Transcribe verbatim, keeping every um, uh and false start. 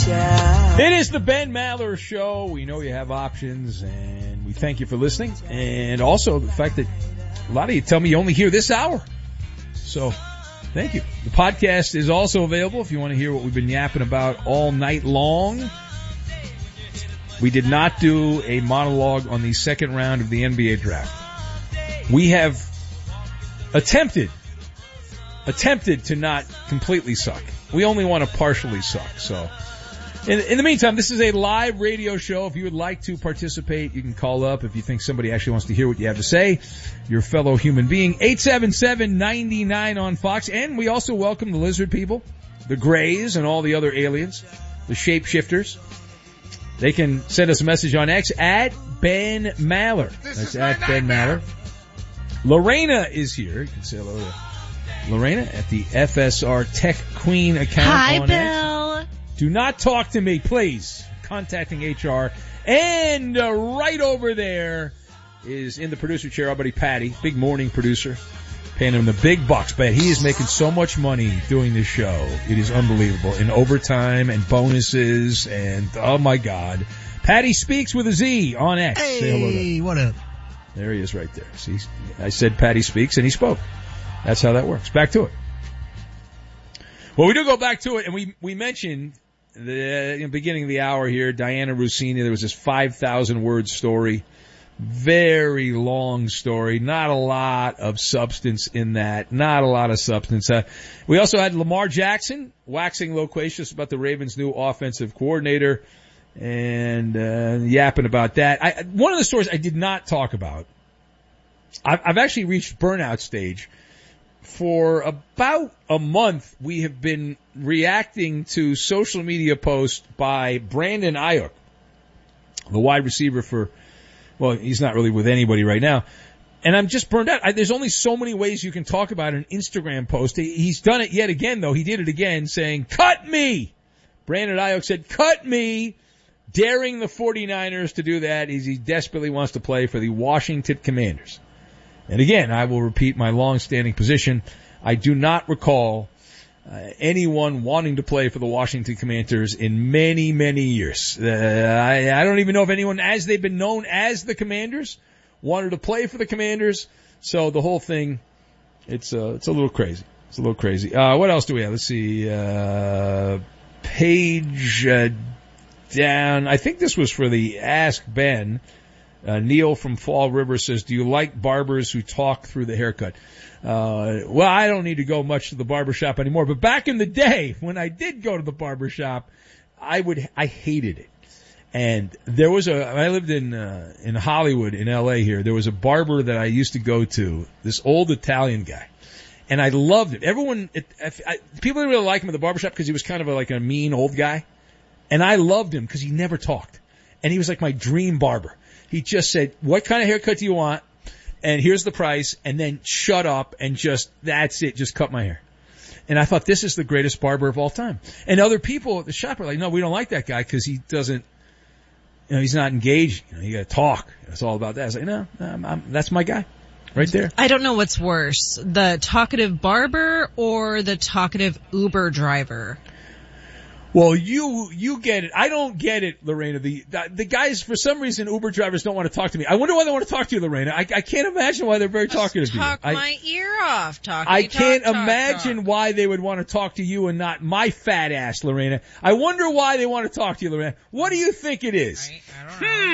shout. It is the Ben Maller Show. We know you have options, and we thank you for listening. And also the fact that a lot of you tell me you only hear this hour. So, thank you. The podcast is also available if you want to hear what we've been yapping about all night long. We did not do a monologue on the second round of the N B A draft. We have attempted, attempted to not completely suck. We only want to partially suck. So, in, in the meantime, this is a live radio show. If you would like to participate, you can call up if you think somebody actually wants to hear what you have to say. Your fellow human being, eight seven seven, nine nine on Fox. And we also welcome the lizard people, the grays, and all the other aliens, the shapeshifters. They can send us a message on X at Ben Maller. This That's is at my Ben nightmare. Maller. Lorena is here. You can say hello to Lorena at the F S R Tech Queen account Hi, on Bill. X. Do not talk to me, please. Contacting H R. And uh, right over there is in the producer chair our buddy Patty, big morning producer. Paying him the big bucks, but he is making so much money doing this show. It is unbelievable. In overtime and bonuses and, oh my God. Patty Speaks with a Z on X. Hey, Say hello to what up? There he is right there. See, I said Patty Speaks and he spoke. That's how that works. Back to it. Well, we do go back to it, and we, we mentioned the, in the beginning of the hour here, Diana Rossini, there was this five thousand word story. Very long story. Not a lot of substance in that. Not a lot of substance. Uh, we also had Lamar Jackson waxing loquacious about the Ravens' new offensive coordinator and uh, yapping about that. I, one of the stories I did not talk about, I've, I've actually reached burnout stage. For about a month, we have been reacting to social media posts by Brandon Ayuk, the wide receiver for Well, he's not really with anybody right now. And I'm just burned out. I, there's only so many ways you can talk about an Instagram post. He, he's done it yet again, though. He did it again, saying, cut me! Brandon Ayuk said, cut me! Daring the 49ers to do that is he desperately wants to play for the Washington Commanders. And again, I will repeat my long-standing position. I do not recall Uh, anyone wanting to play for the Washington Commanders in many, many years. Uh, I, I don't even know if anyone, as they've been known as the Commanders, wanted to play for the Commanders. So the whole thing, it's uh, it's a little crazy. It's a little crazy. Uh, what else do we have? Let's see. Uh, page uh, down. I think this was for the Ask Ben. Uh, Neil from Fall River says, do you like barbers who talk through the haircut? Uh, well, I don't need to go much to the barbershop anymore, but back in the day when I did go to the barbershop, I would, I hated it. And there was a, I lived in, uh, in Hollywood in L A here. There was a barber that I used to go to, this old Italian guy. And I loved it. Everyone, it, I, people didn't really like him at the barbershop because he was kind of a, like a mean old guy. And I loved him because he never talked. And he was like my dream barber. He just said, what kind of haircut do you want? And here's the price, and then shut up and just, that's it, just cut my hair. And I thought, this is the greatest barber of all time. And other people at the shop are like, no, we don't like that guy because he doesn't, you know, he's not engaged. You know, you gotta talk. It's all about that. I was like, no, I'm, I'm, that's my guy. Right there. I don't know what's worse, the talkative barber or the talkative Uber driver. Well, you, you get it. I don't get it, Lorena. The, the, the guys, for some reason, Uber drivers don't want to talk to me. I wonder why they want to talk to you, Lorena. I, I can't imagine why they're very Just talkative to you. talk I, my ear off. Talk. I talk, can't talk, imagine talk. why they would want to talk to you and not my fat ass, Lorena. I wonder why they want to talk to you, Lorena. What do you think it is? I, I don't know. Hmm.